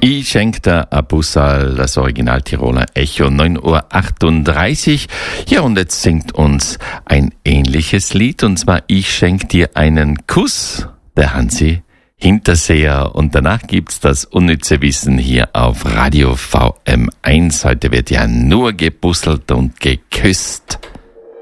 Ich schenke dir ein Bussal, das Original Tiroler Echo, 9:38 Uhr. Ja, und jetzt singt uns ein ähnliches Lied, und zwar Ich schenk dir einen Kuss, der Hansi Hinterseher. Und danach gibt's das unnütze Wissen hier auf Radio VM1. Heute wird ja nur gebusselt und geküsst.